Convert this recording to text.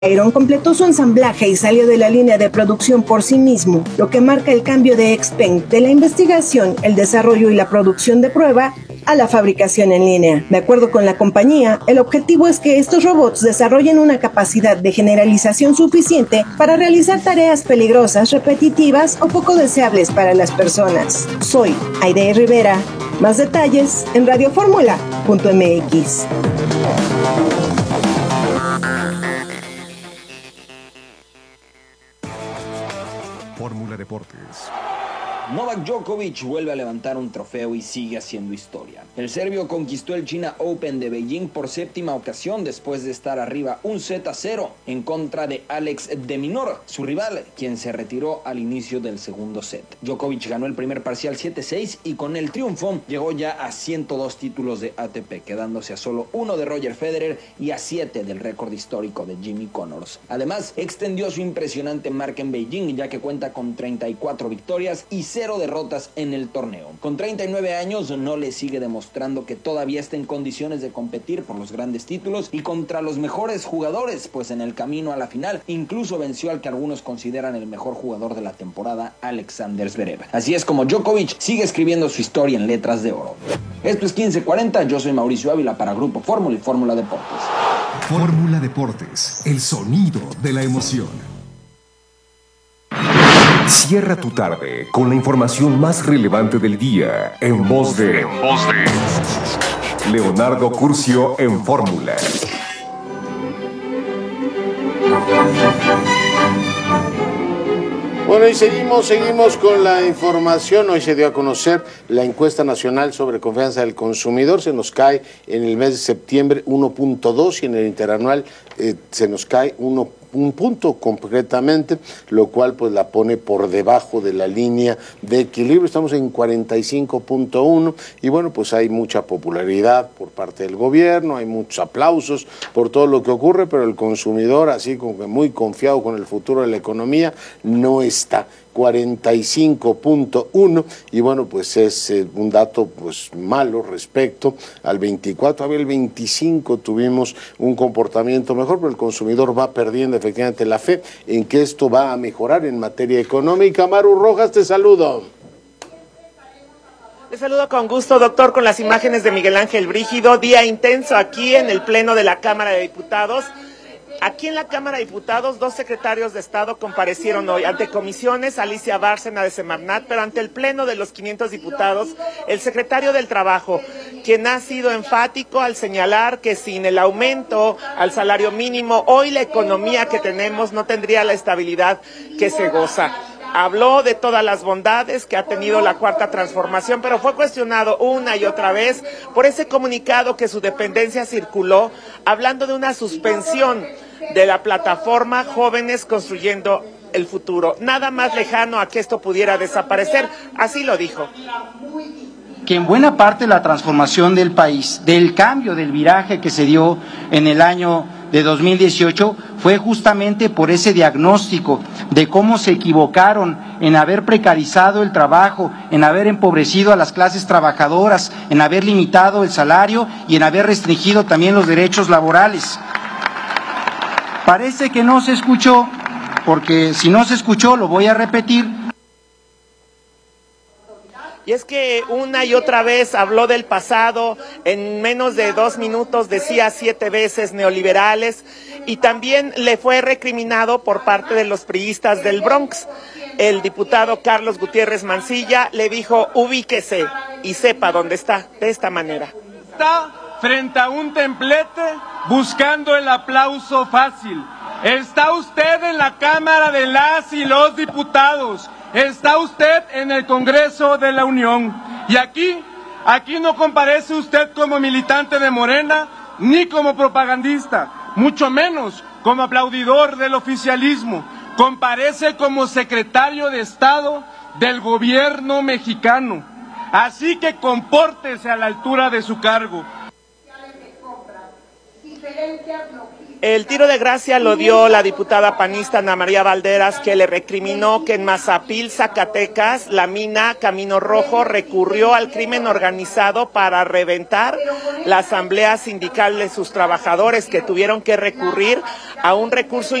Iron completó su ensamblaje y salió de la línea de producción por sí mismo, lo que marca el cambio de Xpeng de la investigación, el desarrollo y la producción de prueba a la fabricación en línea. De acuerdo con la compañía, el objetivo es que estos robots desarrollen una capacidad de generalización suficiente para realizar tareas peligrosas, repetitivas o poco deseables para las personas. Soy Aide Rivera. Más detalles en radioformula.mx. Fórmula Deportes. Novak Djokovic vuelve a levantar un trofeo y sigue haciendo historia. El serbio conquistó el China Open de Beijing por séptima ocasión después de estar arriba 1-0 en contra de Alex de Minaur, su rival, quien se retiró al inicio del segundo set. Djokovic ganó el primer parcial 7-6 y con el triunfo llegó ya a 102 títulos de ATP, quedándose a solo 1 de Roger Federer y a 7 del récord histórico de Jimmy Connors. Además, extendió su impresionante marca en Beijing, ya que cuenta con 34 victorias y 0 derrotas en el torneo. Con 39 años no le sigue demostrando que todavía está en condiciones de competir por los grandes títulos y contra los mejores jugadores, pues en el camino a la final incluso venció al que algunos consideran el mejor jugador de la temporada, Alexander Zverev. Así es como Djokovic sigue escribiendo su historia en letras de oro. Esto es 1540, yo soy Mauricio Ávila para Grupo Fórmula y Fórmula Deportes. Fórmula Deportes, el sonido de la emoción. Cierra tu tarde con la información más relevante del día en voz de Leonardo Curcio en Fórmula. Bueno, y seguimos con la información. Hoy se dio a conocer la encuesta nacional sobre confianza del consumidor. Se nos cae en el mes de septiembre 1.2 y en el interanual se nos cae un punto concretamente, lo cual pues la pone por debajo de la línea de equilibrio. Estamos en 45.1 y bueno, pues hay mucha popularidad por parte del gobierno, hay muchos aplausos por todo lo que ocurre, pero el consumidor, así como que muy confiado con el futuro de la economía, no está. 45.1 y bueno, pues es un dato pues malo respecto al 24, había el 25 tuvimos un comportamiento mejor, pero el consumidor va perdiendo efectivamente la fe en que esto va a mejorar en materia económica. Maru Rojas, te saludo. Les saludo con gusto, doctor, con las imágenes de Miguel Ángel Brígido, día intenso aquí en el Pleno de la Cámara de Diputados. Aquí en la Cámara de Diputados, 2 secretarios de Estado comparecieron hoy ante comisiones, Alicia Bárcena de Semarnat, pero ante el Pleno de los 500 diputados, el secretario del Trabajo, quien ha sido enfático al señalar que sin el aumento al salario mínimo, hoy la economía que tenemos no tendría la estabilidad que se goza. Habló de todas las bondades que ha tenido la Cuarta Transformación, pero fue cuestionado una y otra vez por ese comunicado que su dependencia circuló, hablando de una suspensión de la plataforma Jóvenes Construyendo el Futuro. Nada más lejano a que esto pudiera desaparecer, así lo dijo. Que en buena parte la transformación del país, del cambio, del viraje que se dio en el año de 2018, fue justamente por ese diagnóstico de cómo se equivocaron en haber precarizado el trabajo, en haber empobrecido a las clases trabajadoras, en haber limitado el salario y en haber restringido también los derechos laborales. Parece que no se escuchó, porque si no se escuchó, lo voy a repetir. Y es que una y otra vez habló del pasado, en menos de 2 minutos decía 7 veces neoliberales, y también le fue recriminado por parte de los priistas del Bronx. El diputado Carlos Gutiérrez Mancilla le dijo, ubíquese y sepa dónde está, de esta manera. Está frente a un templete buscando el aplauso fácil. Está usted en la Cámara de las y los Diputados. Está usted en el Congreso de la Unión y aquí no comparece usted como militante de Morena ni como propagandista, mucho menos como aplaudidor del oficialismo. Comparece como secretario de Estado del gobierno mexicano. Así que compórtese a la altura de su cargo. Diferencias El tiro de gracia lo dio la diputada panista Ana María Valderas, que le recriminó que en Mazapil, Zacatecas, la mina Camino Rojo recurrió al crimen organizado para reventar la asamblea sindical de sus trabajadores, que tuvieron que recurrir a un recurso